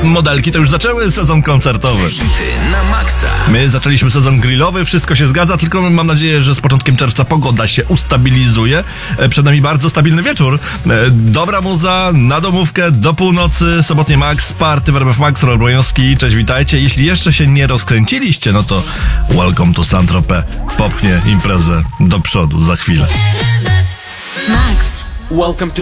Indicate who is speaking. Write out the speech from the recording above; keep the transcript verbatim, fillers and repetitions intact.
Speaker 1: modelki to już zaczęły sezon koncertowy.
Speaker 2: Hity na maksa.
Speaker 1: My zaczęliśmy sezon grillowy, wszystko się zgadza, tylko mam nadzieję, że z początkiem czerwca pogoda się ustabilizuje. Przed nami bardzo stabilny wieczór. Dobra muza, na domówkę, do północy, sobotnie Max, party w R M F Max, Rolbrojowski, cześć, witajcie. Jeśli jeszcze się nie rozkręciliście, no to welcome to Saint-Tropez. Popchnie imprezę do przodu za chwilę.
Speaker 3: Max.
Speaker 2: Welcome to